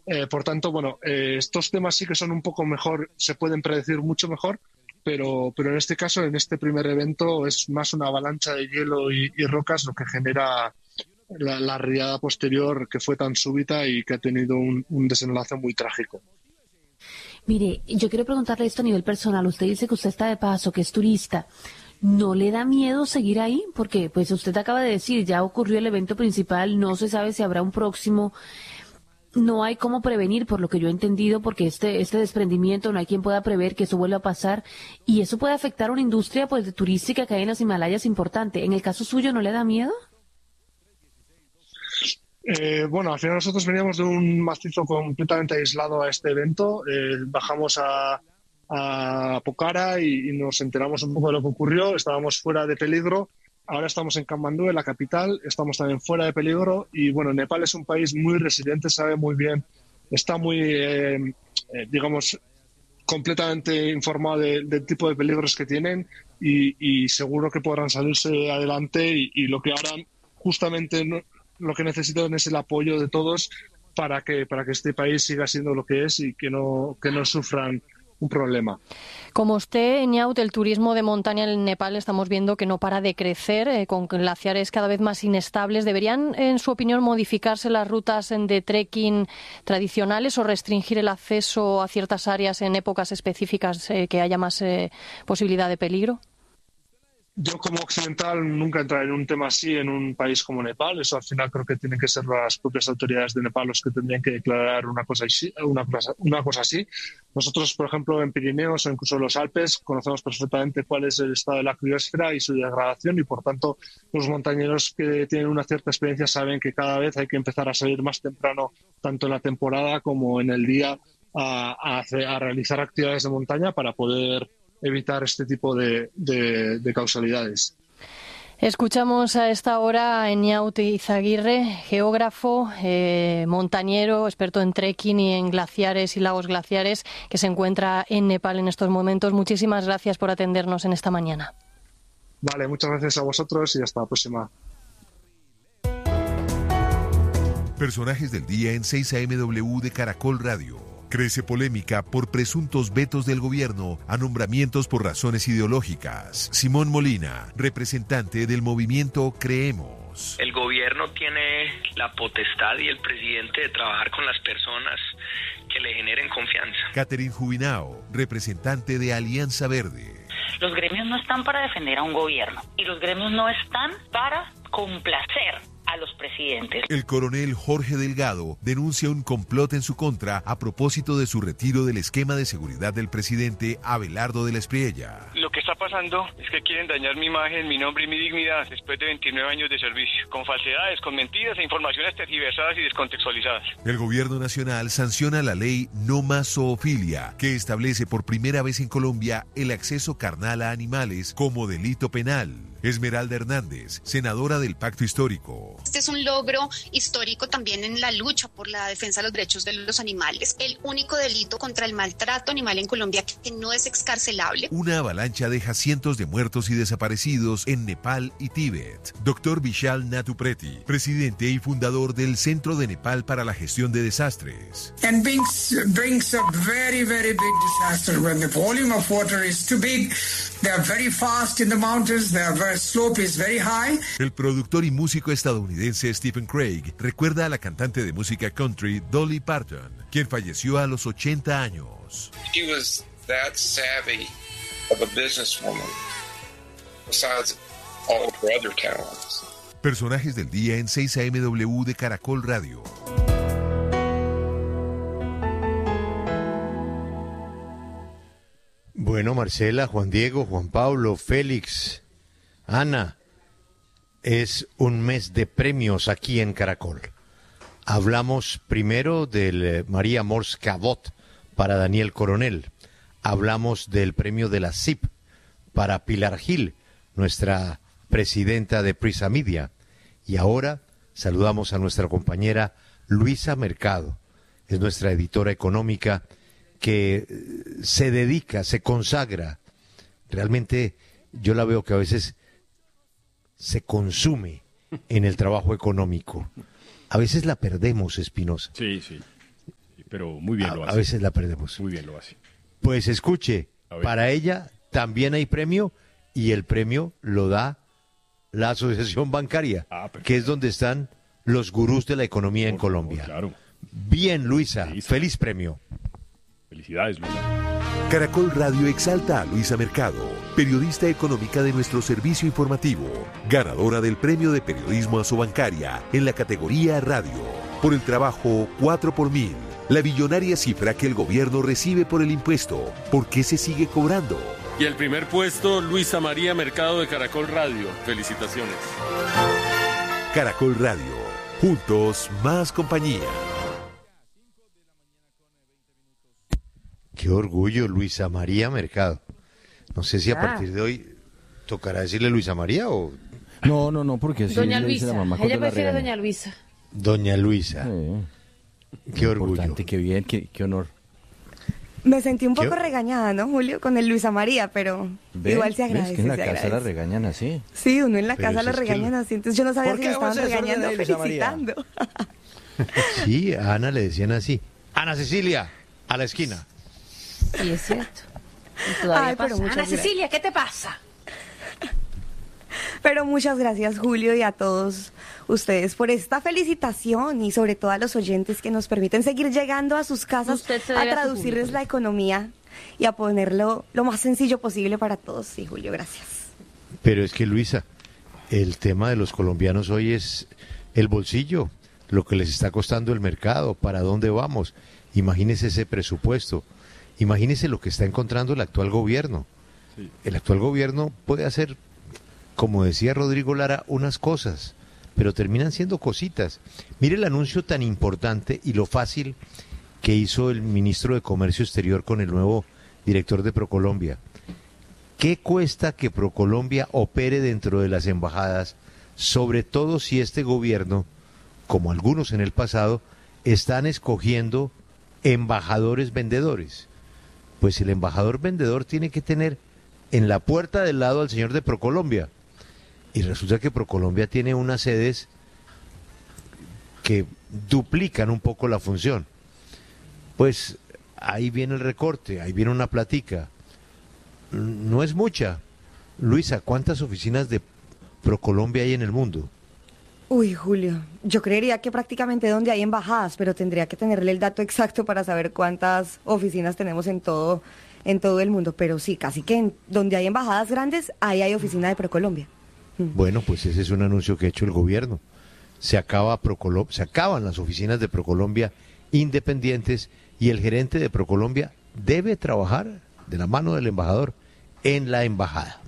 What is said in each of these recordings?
Por tanto, bueno, estos temas sí que son un poco mejor, se pueden predecir mucho mejor, pero en este caso, en este primer evento, es más una avalancha de hielo y rocas lo que genera la riada posterior, que fue tan súbita y que ha tenido un desenlace muy trágico. Mire, yo quiero preguntarle esto a nivel personal. Usted dice que usted está de paso, que es turista. ¿No le da miedo seguir ahí? Porque pues usted acaba de decir, ya ocurrió el evento principal, no se sabe si habrá un próximo. No hay cómo prevenir, por lo que yo he entendido, porque este desprendimiento no hay quien pueda prever que eso vuelva a pasar, y eso puede afectar a una industria pues turística que hay en los Himalayas importante. ¿En el caso suyo no le da miedo? Bueno, al final nosotros veníamos de un macizo completamente aislado a este evento. Bajamos a Pokhara y nos enteramos un poco de lo que ocurrió. Estábamos fuera de peligro. Ahora estamos en Katmandú, en la capital. Estamos también fuera de peligro. Y bueno, Nepal es un país muy resiliente, sabe muy bien, está muy, digamos, completamente informado del tipo de peligros que tienen y seguro que podrán salirse adelante. Y lo que ahora justamente lo que necesitan es el apoyo de todos para que este país siga siendo lo que es y que no sufran un problema. Como usted, Eñaut, el turismo de montaña en Nepal estamos viendo que no para de crecer, con glaciares cada vez más inestables. ¿Deberían, en su opinión, modificarse las rutas de trekking tradicionales o restringir el acceso a ciertas áreas en épocas específicas que haya más posibilidad de peligro? Yo como occidental nunca entraré en un tema así en un país como Nepal. Eso al final creo que tienen que ser las propias autoridades de Nepal los que tendrían que declarar una cosa así. Nosotros, por ejemplo, en Pirineos o incluso en los Alpes conocemos perfectamente cuál es el estado de la criosfera y su degradación y, por tanto, los montañeros que tienen una cierta experiencia saben que cada vez hay que empezar a salir más temprano, tanto en la temporada como en el día, a realizar actividades de montaña para poder evitar este tipo de causalidades. Escuchamos a esta hora a Eñaut Izaguirre, geógrafo, montañero, experto en trekking y en glaciares y lagos glaciares, que se encuentra en Nepal en estos momentos. Muchísimas gracias por atendernos en esta mañana. Vale, muchas gracias a vosotros y hasta la próxima. Personajes del día en 6am de Caracol Radio. Crece polémica por presuntos vetos del gobierno a nombramientos por razones ideológicas. Simón Molina, representante del movimiento Creemos. El gobierno tiene la potestad y el presidente de trabajar con las personas que le generen confianza. Catherine Jubinao, representante de Alianza Verde. Los gremios no están para defender a un gobierno y los gremios no están para complacer a los presidentes. El coronel Jorge Delgado denuncia un complot en su contra a propósito de su retiro del esquema de seguridad del presidente Abelardo de la Espriella. Lo que está pasando es que quieren dañar mi imagen, mi nombre y mi dignidad después de 29 años de servicio, con falsedades, con mentiras e informaciones tergiversadas y descontextualizadas. El gobierno nacional sanciona la ley No Más Zoofilia, que establece por primera vez en Colombia el acceso carnal a animales como delito penal. Esmeralda Hernández, senadora del Pacto Histórico. Este es un logro histórico también en la lucha por la defensa de los derechos de los animales. El único delito contra el maltrato animal en Colombia que no es excarcelable. Una avalancha deja cientos de muertos y desaparecidos en Nepal y Tíbet. Dr. Vishal Nathupreti, presidente y fundador del Centro de Nepal para la Gestión de Desastres. And brings a very, very big disaster when the volume of water is too big. They are very fast in the mountains. The slope is very high. El productor y músico estadounidense Stephen Craig recuerda a la cantante de música country Dolly Parton, quien falleció a los 80 años. She was that savvy of a businesswoman, besides all of her other talents. Personajes del día en 6am de Caracol Radio. Bueno, Marcela, Juan Diego, Juan Pablo, Félix, Ana, es un mes de premios aquí en Caracol. Hablamos primero del María Mors Cabot para Daniel Coronel. Hablamos del premio de la CIP para Pilar Gil, nuestra presidenta de Prisa Media. Y ahora saludamos a nuestra compañera Luisa Mercado, es nuestra editora económica que se dedica, se consagra. Realmente yo la veo que a veces se consume en el trabajo económico. A veces la perdemos, Espinosa. Sí, sí. pero muy bien lo hace. A veces la perdemos. Muy bien lo hace. Pues escuche, para ella también hay premio y el premio lo da la Asociación Bancaria, que es donde están los gurús de la economía en Colombia. Claro. Bien, Luisa, feliz premio. Felicidades, Luisa. Caracol Radio exalta a Luisa Mercado, periodista económica de nuestro servicio informativo, ganadora del premio de periodismo Asobancaria en la categoría Radio, por el trabajo 4 por 1000, la billonaria cifra que el gobierno recibe por el impuesto. ¿Por qué se sigue cobrando? Y el primer puesto, Luisa María Mercado de Caracol Radio. Felicitaciones. Caracol Radio, juntos más compañía. Qué orgullo, Luisa María Mercado. No sé si a partir de hoy tocará decirle Luisa María o... No, porque así Doña le dice Luisa. la mamá Ella cuando la prefiere regaña. Doña Luisa. Doña Luisa. Qué orgullo. Importante, qué bien, qué honor. Me sentí un poco ¿Qué? regañada, ¿no, Julio? Con el Luisa María, pero ¿Ves? igual se ¿Ves agradece. que en la se casa la agradece. regañan así? Sí, uno en la Pero casa si la es que regañan así, entonces yo no sabía ¿Por si qué me estaban vamos a hacer regañando o de Luisa María? felicitando. Sí, a Ana le decían así. Ana Cecilia, a la esquina. Sí, es cierto. Y todavía Ay, pero pasa. muchas Ana gracias. Cecilia, ¿qué te pasa? Pero muchas gracias, Julio, y a todos ustedes por esta felicitación y sobre todo a los oyentes que nos permiten seguir llegando a sus casas Usted se a debe a su traducirles público. la economía y a ponerlo lo más sencillo posible para todos. Sí, Julio, gracias. Pero es que, Luisa, el tema de los colombianos hoy es el bolsillo, lo que les está costando el mercado, para dónde vamos. Imagínese ese presupuesto, imagínese lo que está encontrando el actual gobierno. Sí. El actual gobierno puede hacer, como decía Rodrigo Lara, unas cosas, pero terminan siendo cositas. Mire el anuncio tan importante y lo fácil que hizo el ministro de Comercio Exterior con el nuevo director de Procolombia. ¿Qué cuesta que Procolombia opere dentro de las embajadas, sobre todo si este gobierno, como algunos en el pasado, están escogiendo embajadores vendedores? Pues el embajador vendedor tiene que tener en la puerta del lado al señor de Procolombia. Y resulta que Procolombia tiene unas sedes que duplican un poco la función. Pues ahí viene el recorte, ahí viene una platica. No es mucha. Luisa, ¿cuántas oficinas de Procolombia hay en el mundo? Uy, Julio, yo creería que prácticamente donde hay embajadas, pero tendría que tenerle el dato exacto para saber cuántas oficinas tenemos en todo el mundo. Pero sí, casi que donde hay embajadas grandes, ahí hay oficina de Procolombia. Bueno, pues ese es un anuncio que ha hecho el gobierno. Se acaban las oficinas de Procolombia independientes y el gerente de Procolombia debe trabajar de la mano del embajador en la embajada.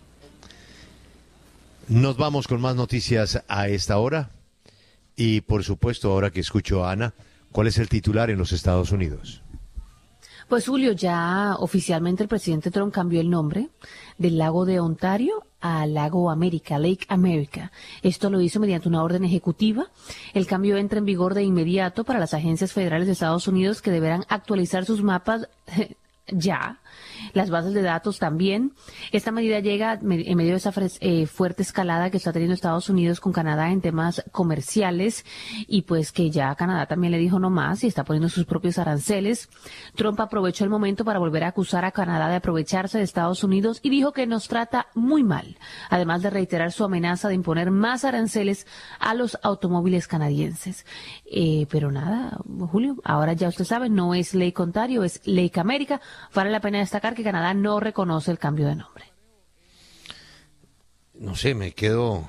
Nos vamos con más noticias a esta hora y por supuesto ahora que escucho a Ana, ¿cuál es el titular en los Estados Unidos? Pues Julio, ya oficialmente el presidente Trump cambió el nombre del lago de Ontario a Lago América, Lake America. Esto lo hizo mediante una orden ejecutiva. El cambio entra en vigor de inmediato para las agencias federales de Estados Unidos que deberán actualizar sus mapas ya. Las bases de datos también. Esta medida llega en medio de esa fuerte escalada que está teniendo Estados Unidos con Canadá en temas comerciales y pues que ya Canadá también le dijo no más y está poniendo sus propios aranceles. Trump aprovechó el momento para volver a acusar a Canadá de aprovecharse de Estados Unidos y dijo que nos trata muy mal, además de reiterar su amenaza de imponer más aranceles a los automóviles canadienses. Pero nada, Julio, ahora ya usted sabe, no es Lake Ontario, es Lake America. Vale la pena destacar que Canadá no reconoce el cambio de nombre. No sé, me quedo...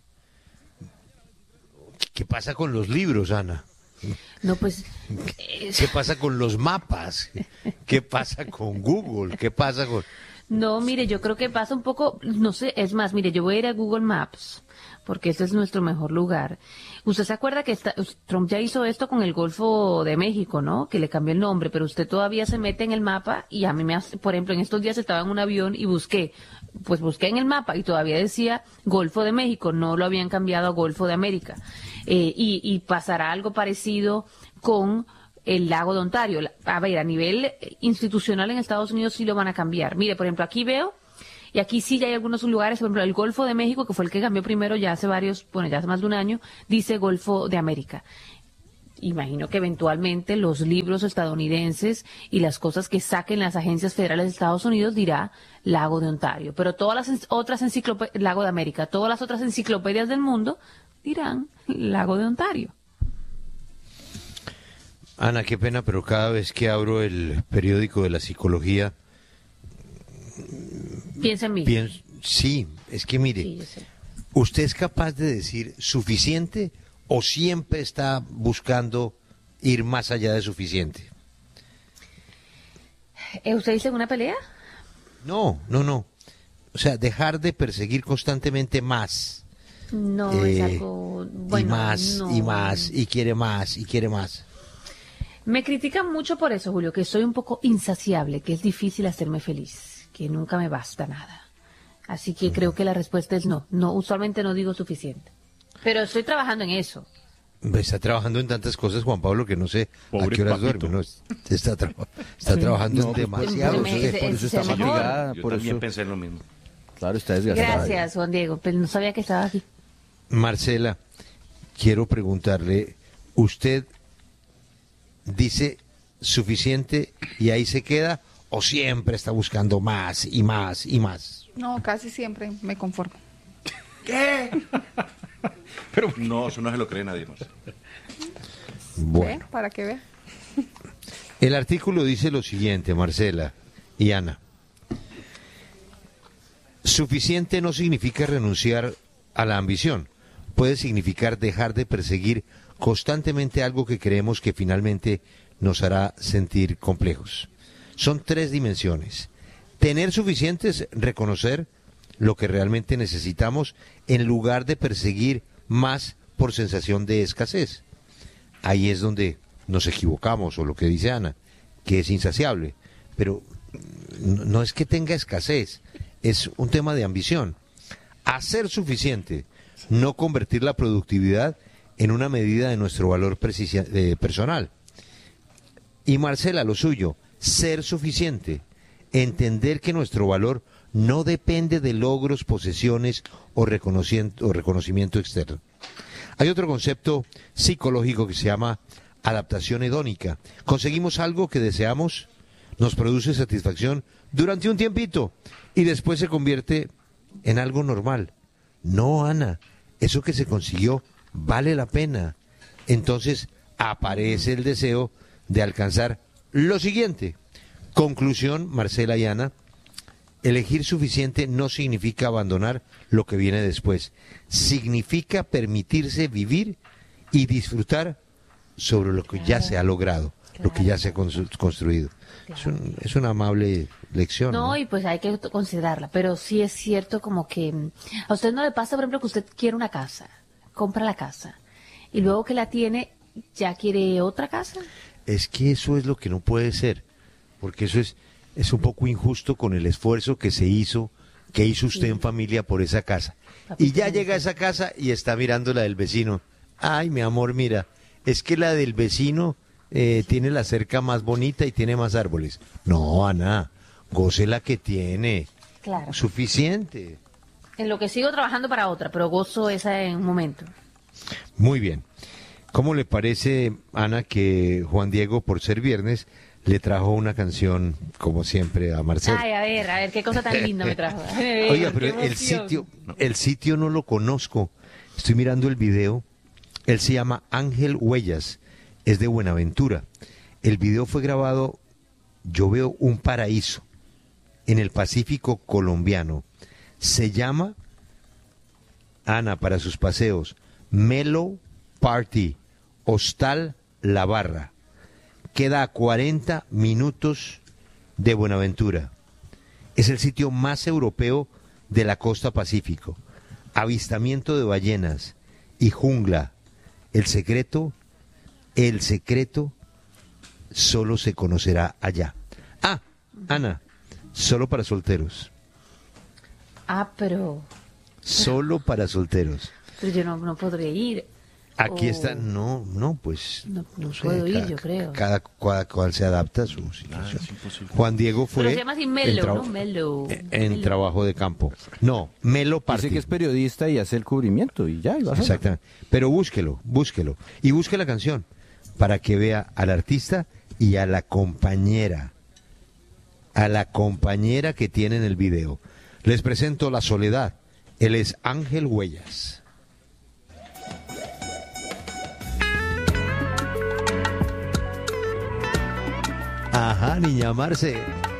¿Qué pasa con los libros, Ana? No, pues... ¿Qué pasa con los mapas? ¿Qué pasa con Google? ¿Qué pasa con...? No, mire, yo creo que pasa un poco, no sé, es más, mire, yo voy a ir a Google Maps, porque ese es nuestro mejor lugar. Usted se acuerda que Trump ya hizo esto con el Golfo de México, ¿no? Que le cambió el nombre, pero usted todavía se mete en el mapa y a mí me hace, por ejemplo, en estos días estaba en un avión y busqué en el mapa y todavía decía Golfo de México, no lo habían cambiado a Golfo de América. Y pasará algo parecido con el lago de Ontario. A ver, a nivel institucional en Estados Unidos sí lo van a cambiar. Mire, por ejemplo, aquí veo, y aquí sí ya hay algunos lugares, por ejemplo, el Golfo de México, que fue el que cambió primero ya hace más de un año, dice Golfo de América. imagino que eventualmente los libros estadounidenses y las cosas que saquen las agencias federales de Estados Unidos dirá Lago de Ontario. Pero todas las otras enciclopedias, Lago de América, todas las otras enciclopedias del mundo dirán Lago de Ontario. Ana, qué pena, pero cada vez que abro el periódico de la psicología... Piensa en mí. Sí, es que mire, Sí, yo sé. ¿usted es capaz de decir suficiente o siempre está buscando ir más allá de suficiente? ¿Usted dice una pelea? No. O sea, dejar de perseguir constantemente más. No, es algo... Bueno, y más, no. y más, y quiere más, y quiere más. Me critican mucho por eso, Julio, que soy un poco insaciable, que es difícil hacerme feliz, que nunca me basta nada. Así que creo que la respuesta es no. No, usualmente no digo suficiente. Pero estoy trabajando en eso. Está trabajando en tantas cosas, Juan Pablo, que no sé Pobre a qué horas papito. duerme. ¿No? Está trabajando en demasiado. Por eso está mejor. fatigada. Yo Por también eso. pensé lo mismo. Claro, está desgastada. Gracias, Juan Diego, pero no sabía que estaba aquí. Marcela, quiero preguntarle, ¿usted dice suficiente y ahí se queda o siempre está buscando más y más y más? No, casi siempre me conformo. ¿Qué? Pero no, eso no se lo cree nadie más. Bueno, ¿Ve? Para que vea. el artículo dice lo siguiente, Marcela y Ana. Suficiente no significa renunciar a la ambición. Puede significar dejar de perseguir constantemente algo que creemos que finalmente nos hará sentir complejos. Son 3 dimensiones. Tener suficiente es reconocer lo que realmente necesitamos en lugar de perseguir más por sensación de escasez. Ahí es donde nos equivocamos, o lo que dice Ana, que es insaciable. Pero no es que tenga escasez, es un tema de ambición. Hacer suficiente, no convertir la productividad en una medida de nuestro valor personal. Y Marcela, lo suyo, ser suficiente, entender que nuestro valor no depende de logros, posesiones o reconocimiento externo. Hay otro concepto psicológico que se llama adaptación hedónica. Conseguimos algo que deseamos, nos produce satisfacción durante un tiempito y después se convierte en algo normal. No, Ana, eso que se consiguió vale la pena. Entonces aparece el deseo de alcanzar lo siguiente. Conclusión, Marcela y Ana, elegir suficiente no significa abandonar lo que viene después. Significa permitirse vivir y disfrutar sobre lo que ya se ha logrado, lo que ya se ha construido. Es una amable lección. No, y pues hay que considerarla, pero sí es cierto como que a usted no le pasa, por ejemplo, que usted quiere una casa, compra la casa, y luego que la tiene, ¿ya quiere otra casa? Es que eso es lo que no puede ser, porque eso es un poco injusto con el esfuerzo que hizo usted en familia por esa casa. Y ya llega a esa casa y está mirando la del vecino. Ay, mi amor, mira, es que la del vecino tiene la cerca más bonita y tiene más árboles. No, Ana, goce la que tiene. Claro. Suficiente. En lo que sigo trabajando para otra, pero gozo esa en un momento. Muy bien. ¿Cómo le parece, Ana, que Juan Diego, por ser viernes, le trajo una canción, como siempre, a Marcela? Ay, a ver, qué cosa tan linda me trajo. Oiga, pero el sitio no lo conozco. Estoy mirando el video. Él se llama Ángel Huellas. Es de Buenaventura. El video fue grabado, yo veo un paraíso, en el Pacífico colombiano. Se llama, Ana, para sus paseos, Mellow Party, Hostal La Barra. Queda a 40 minutos de Buenaventura. Es el sitio más europeo de la costa Pacífico. Avistamiento de ballenas y jungla. El secreto solo se conocerá allá. Ah, Ana, solo para solteros. Pero Solo para solteros. yo no podría ir. Aquí está, no, pues... No sé, puedo ir, yo creo. Cada cual se adapta a su situación. Juan Diego fue... Pero se llama así Melo, ¿no? Melo. En trabajo de campo. No, Melo Party. Dice que es periodista y hace el cubrimiento y ya. Y va a Exactamente. Pero búsquelo. Y busque la canción. para que vea al artista y a la compañera que tiene en el video. Les presento La Soledad. Él es Ángel Huellas. Ajá, niña Marce.